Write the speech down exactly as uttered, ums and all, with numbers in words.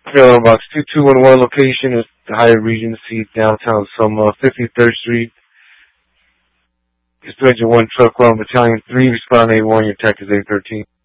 Mail box two two one one, location is the Hyatt Regency, downtown Selma, fifty-third Street. It's Engine one Truck Run, Battalion three, respond eight one, your tech is eight thirteen.